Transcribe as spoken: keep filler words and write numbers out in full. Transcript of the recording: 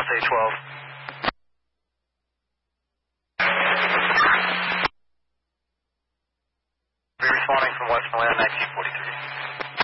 A twelve. Be responding from West Milan, nineteen